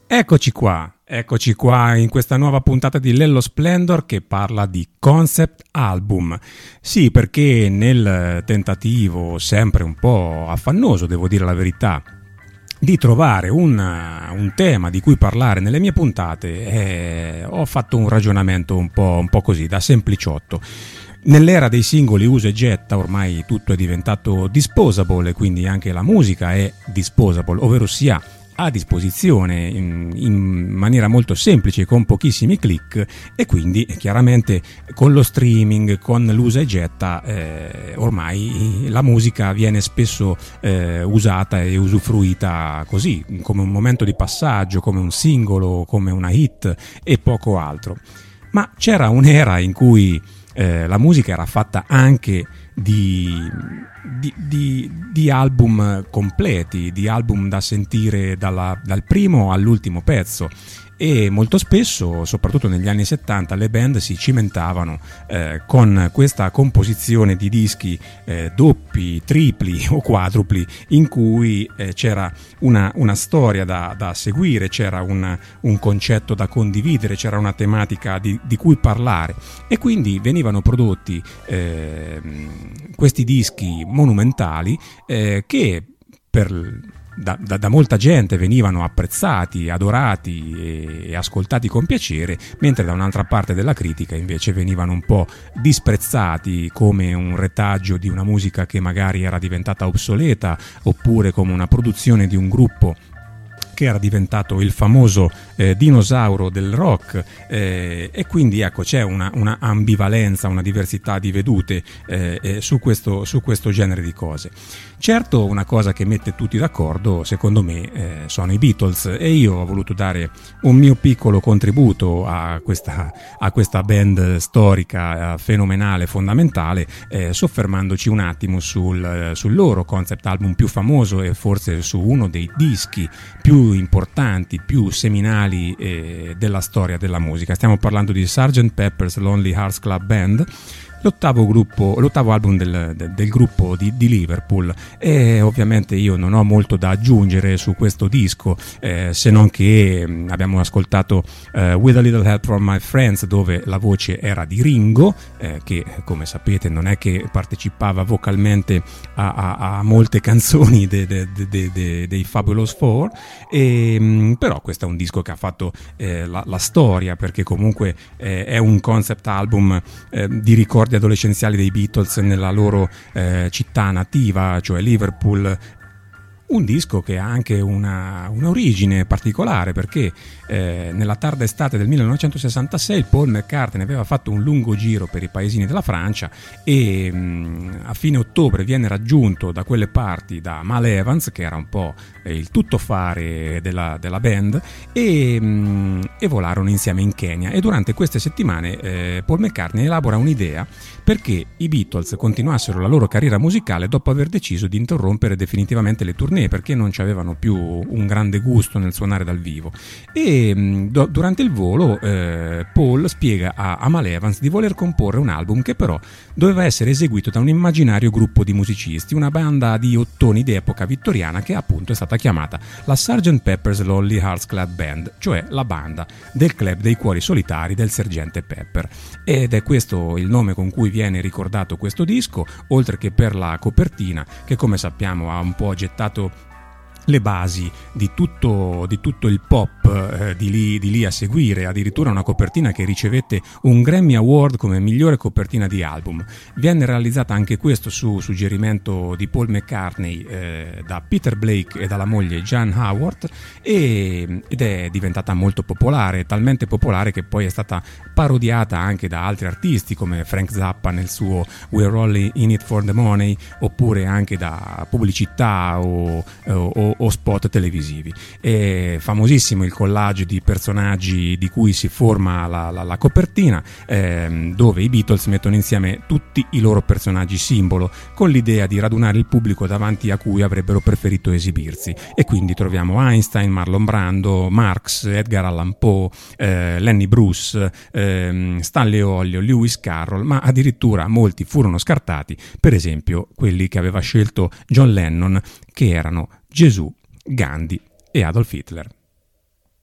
Eccoci qua in questa nuova puntata di Lello Splendor che parla di concept album. Sì, perché nel tentativo sempre un po' affannoso, devo dire la verità, di trovare un tema di cui parlare nelle mie puntate, ho fatto un ragionamento un po' così, da sempliciotto. Nell'era dei singoli usa e getta ormai tutto è diventato disposable, quindi anche la musica è disposable, ovvero sia a disposizione in maniera molto semplice con pochissimi click, e quindi chiaramente con lo streaming, con l'usa e getta, ormai la musica viene spesso usata e usufruita così, come un momento di passaggio, come un singolo, come una hit e poco altro. Ma c'era un'era in cui la musica era fatta anche di album completi, di album da sentire dal primo all'ultimo pezzo, e molto spesso, soprattutto negli anni 70, le band si cimentavano con questa composizione di dischi doppi, tripli o quadrupli, in cui c'era una storia da seguire, c'era un concetto da condividere, c'era una tematica di cui parlare, e quindi venivano prodotti questi dischi monumentali che da molta gente venivano apprezzati, adorati e ascoltati con piacere, mentre da un'altra parte della critica invece venivano un po' disprezzati come un retaggio di una musica che magari era diventata obsoleta, oppure come una produzione di un gruppo che era diventato il famoso dinosauro del rock, e quindi ecco, c'è una ambivalenza, una diversità di vedute su questo genere di cose. Certo, una cosa che mette tutti d'accordo, secondo me, sono i Beatles, e io ho voluto dare un mio piccolo contributo a questa band storica, fenomenale, fondamentale, soffermandoci un attimo sul loro concept album più famoso, e forse su uno dei dischi più importanti, più seminali della storia della musica. Stiamo parlando di Sgt. Pepper's Lonely Hearts Club Band, l'ottavo album del gruppo di Liverpool, e ovviamente io non ho molto da aggiungere su questo disco, se non che abbiamo ascoltato With a Little Help from My Friends, dove la voce era di Ringo, che come sapete non è che partecipava vocalmente a molte canzoni dei Fabulous Four, però questo è un disco che ha fatto la storia, perché comunque è un concept album di ricordi adolescenziali dei Beatles nella loro città nativa, cioè Liverpool. Un disco che ha anche un'origine particolare, perché nella tarda estate del 1966 Paul McCartney aveva fatto un lungo giro per i paesini della Francia, e a fine ottobre viene raggiunto da quelle parti da Mal Evans, che era un po' il tuttofare della band, e volarono insieme in Kenya. E durante queste settimane Paul McCartney elabora un'idea perché i Beatles continuassero la loro carriera musicale dopo aver deciso di interrompere definitivamente le tournée, perché non ci avevano più un grande gusto nel suonare dal vivo. E durante il volo Paul spiega a Mal Evans di voler comporre un album che però doveva essere eseguito da un immaginario gruppo di musicisti, una banda di ottoni d'epoca vittoriana che appunto è stata chiamata la Sgt. Pepper's Lonely Hearts Club Band, cioè la banda del club dei cuori solitari del sergente Pepper. Ed è questo il nome con cui viene ricordato questo disco, oltre che per la copertina, che come sappiamo ha un po' gettato le basi di tutto il pop di lì a seguire. Addirittura una copertina che ricevette un Grammy Award come migliore copertina di album. Viene realizzata anche questo su suggerimento di Paul McCartney da Peter Blake e dalla moglie Jan Howard, ed è diventata molto popolare, talmente popolare che poi è stata parodiata anche da altri artisti come Frank Zappa nel suo We're All in It for the Money, oppure anche da pubblicità o spot televisivi. È famosissimo il collage di personaggi di cui si forma la copertina, dove i Beatles mettono insieme tutti i loro personaggi simbolo, con l'idea di radunare il pubblico davanti a cui avrebbero preferito esibirsi. E quindi troviamo Einstein, Marlon Brando, Marx, Edgar Allan Poe, Lenny Bruce, Stanley Olio, Lewis Carroll, ma addirittura molti furono scartati, per esempio quelli che aveva scelto John Lennon, che erano Gesù, Gandhi e Adolf Hitler.